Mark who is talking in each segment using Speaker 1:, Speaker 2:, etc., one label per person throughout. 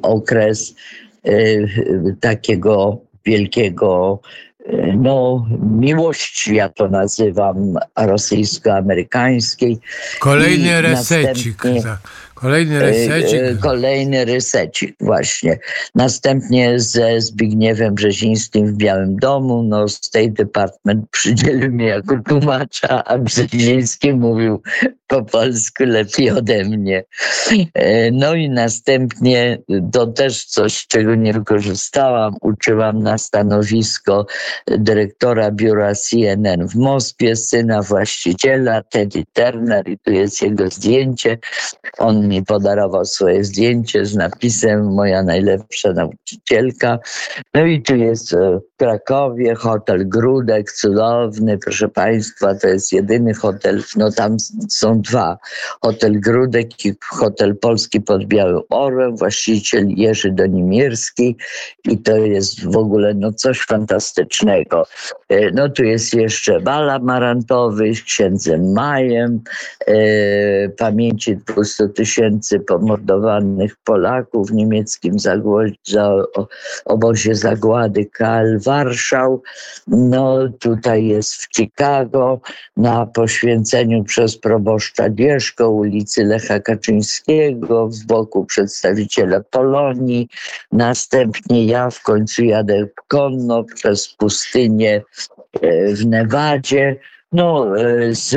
Speaker 1: okres takiego wielkiego, miłości, ja to nazywam, rosyjsko-amerykańskiej.
Speaker 2: Kolejny resecik.
Speaker 1: Kolejny resecik, właśnie. Następnie ze Zbigniewem Brzezińskim w Białym Domu, State Department przydzielił mnie jako tłumacza, a Brzeziński mówił po polsku lepiej ode mnie. No i następnie to też coś, z czego nie wykorzystałam. Uczyłam na stanowisko dyrektora biura CNN w Moskwie, syna właściciela, Teddy Turner, i tu jest jego zdjęcie. On mi podarował swoje zdjęcie z napisem "Moja najlepsza nauczycielka". No i tu jest w Krakowie hotel Gródek, cudowny, proszę Państwa, to jest jedyny hotel, tam są dwa. Hotel Gródek i hotel Polski pod Białym Orłem, właściciel Jerzy Donimierski, i to jest w ogóle coś fantastycznego. Tu jest jeszcze bal amarantowy z księdzem Majem, pamięci 200 000 pomordowanych Polaków w niemieckim obozie zagłady KL Warszał. Tutaj jest w Chicago na poświęceniu przez proboszcza Gieszko ulicy Lecha Kaczyńskiego, z boku przedstawiciele Polonii. Następnie ja w końcu jadę konno przez pustynię w Nevadzie, z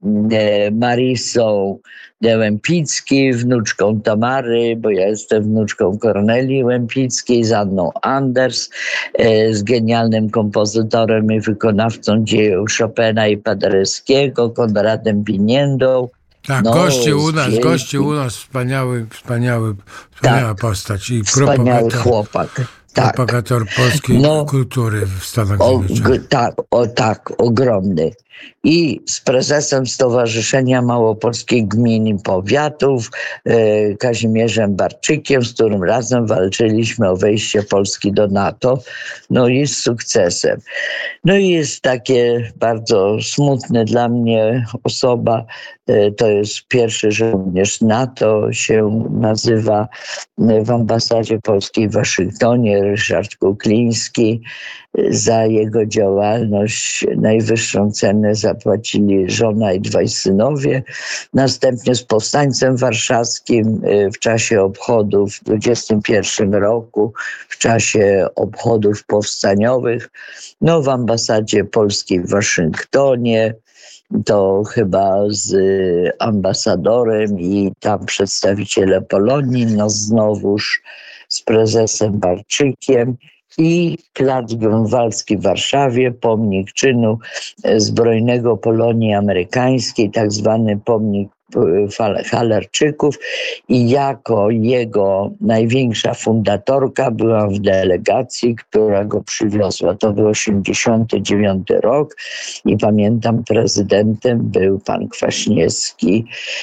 Speaker 1: Marisą Łempickiej, wnuczką Tamary, bo ja jestem wnuczką Kornelii Łempickiej, z Anną Anders, z genialnym kompozytorem i wykonawcą dziejów Chopina i Paderewskiego, Konradem Winiendą.
Speaker 2: Tak, gości u nas, wspaniała postać i
Speaker 1: wspaniały chłopak.
Speaker 2: Propagator polskiej kultury w Stanach Zjednoczonych.
Speaker 1: Tak, ogromny. I z prezesem Stowarzyszenia Małopolskich Gmin i Powiatów, Kazimierzem Barczykiem, z którym razem walczyliśmy o wejście Polski do NATO, i z sukcesem. I jest takie bardzo smutne dla mnie osoba, to jest pierwszy żołnierz NATO, się nazywa w ambasadzie polskiej w Waszyngtonie, Ryszard Kukliński. Za jego działalność najwyższą cenę zapłacili żona i dwaj synowie. Następnie z powstańcem warszawskim w czasie obchodów w 21 roku, w czasie obchodów powstaniowych, w ambasadzie polskiej w Waszyngtonie, to chyba z ambasadorem i tam przedstawiciele Polonii, znowuż z prezesem Barczykiem. I Plac Grunwaldzki w Warszawie, pomnik czynu zbrojnego Polonii Amerykańskiej, tak zwany pomnik Halerczyków, i jako jego największa fundatorka byłam w delegacji, która go przywiozła. To był 1989 rok i pamiętam, prezydentem był pan Kwaśniewski.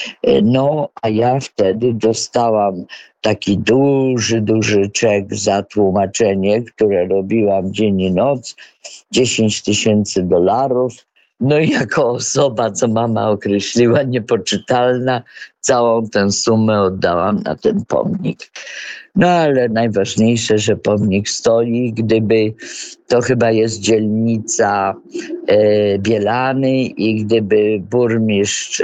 Speaker 1: A ja wtedy dostałam taki duży czek za tłumaczenie, które robiłam dzień i noc, $10,000. I jako osoba, co mama określiła, niepoczytalna, całą tę sumę oddałam na ten pomnik. Ale najważniejsze, że pomnik stoi. Gdyby, to chyba jest dzielnica Bielany, i gdyby burmistrz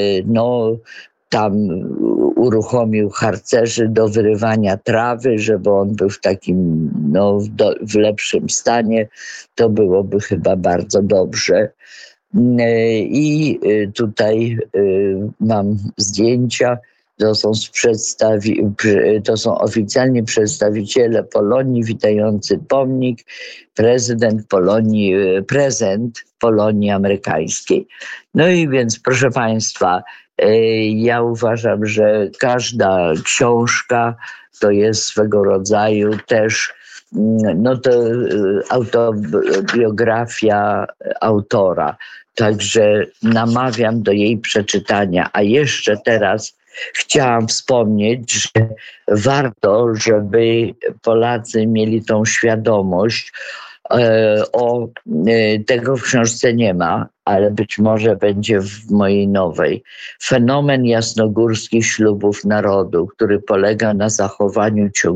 Speaker 1: tam uruchomił harcerzy do wyrywania trawy, żeby on był w takim w lepszym stanie, to byłoby chyba bardzo dobrze. I tutaj mam zdjęcia. To są oficjalni przedstawiciele Polonii witający pomnik, prezent Polonii Amerykańskiej. I więc, proszę Państwa, ja uważam, że każda książka to jest swego rodzaju też to autobiografia autora. Także namawiam do jej przeczytania. A jeszcze teraz chciałam wspomnieć, że warto, żeby Polacy mieli tą świadomość. Tego w książce nie ma, ale być może będzie w mojej nowej. Fenomen jasnogórskich ślubów narodu, który polega na zachowaniu